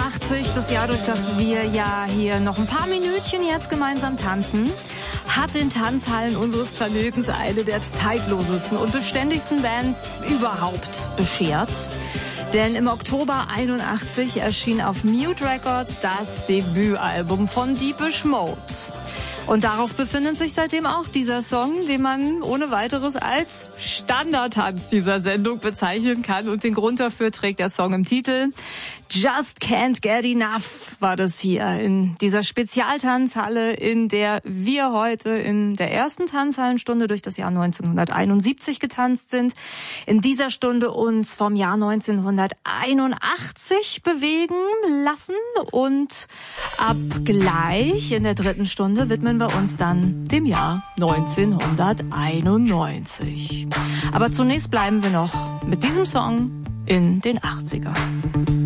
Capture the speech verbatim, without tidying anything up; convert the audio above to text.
einundachtzig, das Jahr, durch das wir ja hier noch ein paar Minütchen jetzt gemeinsam tanzen, hat den Tanzhallen unseres Planetens eine der zeitlosesten und beständigsten Bands überhaupt beschert. Denn im Oktober einundachtzig erschien auf Mute Records das Debütalbum von Depeche Mode. Und darauf befindet sich seitdem auch dieser Song, den man ohne weiteres als Standardtanz dieser Sendung bezeichnen kann. Und den Grund dafür trägt der Song im Titel. Just Can't Get Enough war das hier in dieser Spezialtanzhalle, in der wir heute in der ersten Tanzhallenstunde durch das Jahr neunzehnhunderteinundsiebzig getanzt sind. In dieser Stunde uns vom Jahr neunzehnhunderteinundachtzig bewegen lassen. Und ab gleich in der dritten Stunde widmen wir uns dann dem Jahr neunzehnhunderteinundneunzig. Aber zunächst bleiben wir noch mit diesem Song in den achtzigern.